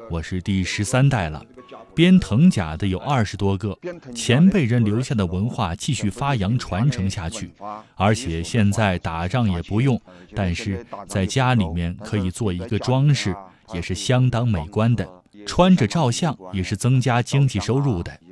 我是第13代了。编藤甲的有20多个，前辈人留下的文化继续发扬传承下去。而且现在打仗也不用，但是在家里面可以做一个装饰，也是相当美观的。穿着照相也是增加经济收入的。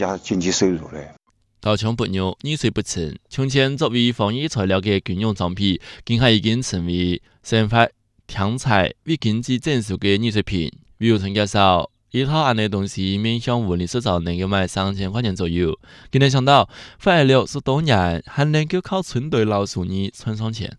刀枪不入，泥水不侵。从前作为防疫材料嘅军用装備，今下已經成為生活添彩為經濟增收嘅藝術品。比如陳介紹，一套安嘅東西面向物理製造能夠賣3000塊錢左右。今天想到，花了60多年，還能夠靠村隊老鼠泥賺上錢。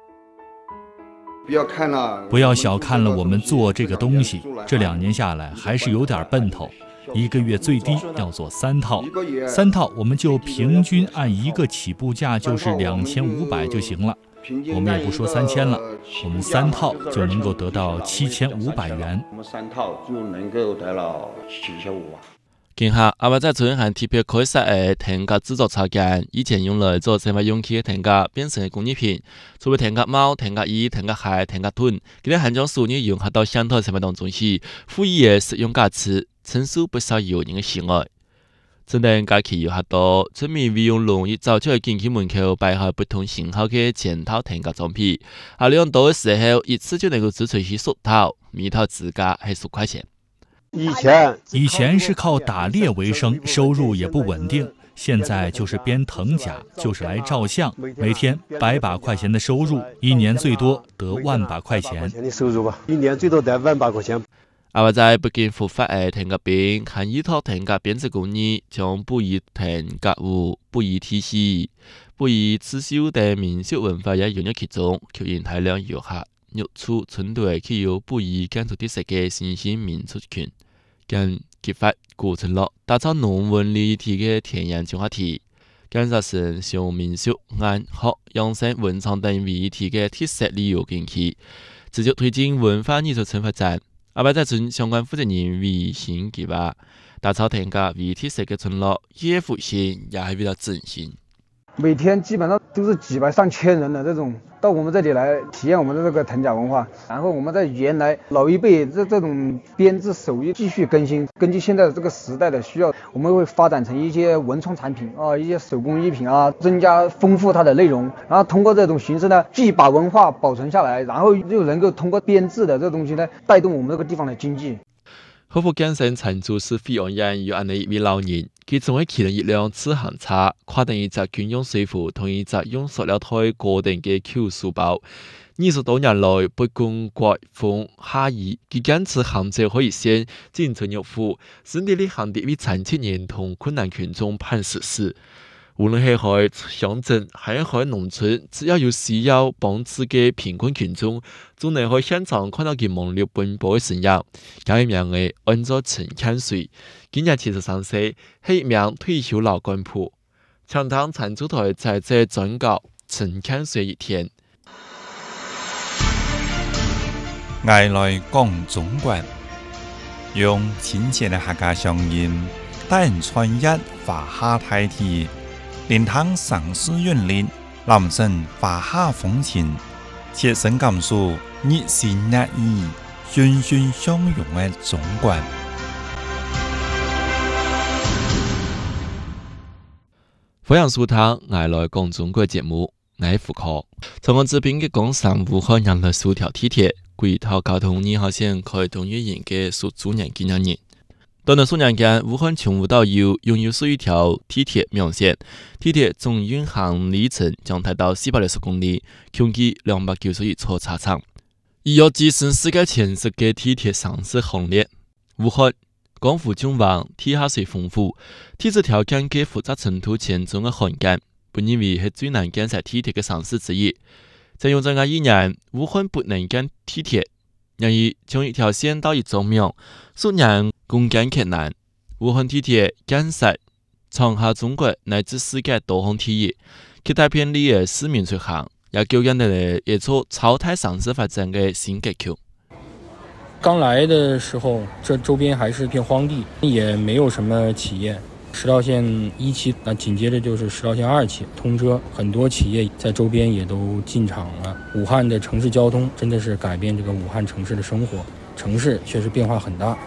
不要小看了我们做这个东西，这2年下来还是有点奔头。1个月最低要做3套，3套我们就平均按1个起步价就是2500就行了。我们也不说3000了，我们3套就能够得到7500元。 我们3套就能够得到7500。 今下阿伯在村還特別開設嘅藤甲製作車間，以前用來做生活用具嘅藤甲變成工藝品，除咗藤甲帽、藤甲衣、藤甲鞋、藤甲盾，佢哋還將所有融合到鄉土生活當中去，賦予嘅實用價值，深受不少遊人嘅喜愛。正當假期遊客多，村民會用籠一早就喺景區門口擺好不同型號嘅10套藤甲裝備，阿量多嘅時候一次就能夠製出去10套，每套自價係10塊錢。 以前是靠打獵為生，收入也不穩定。現在就是編藤甲，就是來照相，每天100把塊錢的收入，1年最多得100把塊錢。 1年最多得100把塊錢。 阿伯在北京復發嘅藤甲邊，看依套藤甲編織工藝，將布藝藤甲舞、布藝體系、布藝刺繡等民俗文化也融入其中，吸引大量遊客入厝村隊具有布藝建築特色嘅新興民族群。更激發古村落打造農文立體嘅田園文化體，更實現將民俗、藝學、養生、文創等為一體嘅特色旅遊景區，持續推進文化藝術村發展。阿伯在村相關負責人為新計劃，打造藤甲為特色嘅村落，也復興也係比較振興。 每天基本上都是幾百上千人的這種到我們這裡來體驗我們的這個藤甲文化，然後我們在原來老一輩這種編織手藝繼續更新，根據現在這個時代的需要，我們會發展成一些文創產品啊，一些手工藝品啊，增加豐富它的內容，然後通過這種形式呢，既把文化保存下來，然後又能夠通過編織的這東西呢，帶動我們這個地方的經濟。 好福建省陳州市惠陽縣有安尼一位老人，佢總係騎了一輛自行車，跨登一隻軍用水壺同一隻用塑料袋固定嘅舊書包。20多年來，不管刮風下雨，佢堅持行走可以先進村入戶，甚至你行啲為殘疾人同困難群眾辦實事。無論係喺鄉鎮還係農村，只要有需要幫助嘅貧困群眾，總能喺現場看到佢忙碌奔波嘅身影。有一名嘅按照陳康水，今年73歲，係一名退休老幹部。長塘陳州台在這轉告陳康水一天。 愛來講中國，用親切的客家聲音，帶人穿越華夏大地。連趟城市韻律，男生華夏風情，切身感受熱情熱意、欣欣相融的中國。 歡迎收聽愛來講中國節目，我係傅科。從我這邊嘅廣上武漢人來數條地鐵，軌道交通2號線開通運營嘅10周年紀念日。短短數年間，武漢從無到有擁有11條地鐵苗線，地鐵總運行里程將達到460公里，共計291座車廠。而要躋身世界前10嘅地鐵城市行列，武漢光伏縱橫，地下水豐富，地質條件嘅複雜程度嚴重嘅罕見，被認為係最難建設地鐵嘅城市之一。在用這個1年，武漢不能建地鐵，因為從一條線到一座廟，數年共建困難。武漢地鐵建設創下中國乃至世界多項第一，其大片里嘅市民出行，也構建了一座超大城市發展嘅新格局。 剛來的時候，這周邊還是片荒地，也沒有什麼企業。10號線1期，那緊接着就是10號線2期通車，很多企業在周邊也都進場了。武漢的城市交通真的是改變這個武漢城市的生活，城市確實變化很大。